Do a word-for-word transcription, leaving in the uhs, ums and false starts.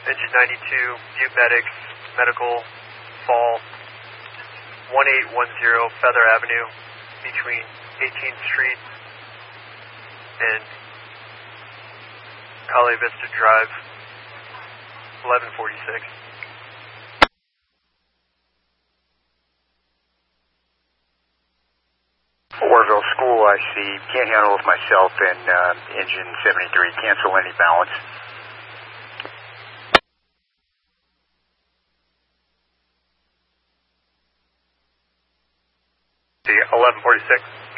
Engine ninety-two, Butte Medics, Medical, Fall, one eight one zero Feather Avenue, between eighteenth Street and Calle Vista Drive, eleven forty-six. Orville School, I see. Can't handle with myself and uh, engine seventy-three. Cancel any balance. See, eleven forty-six.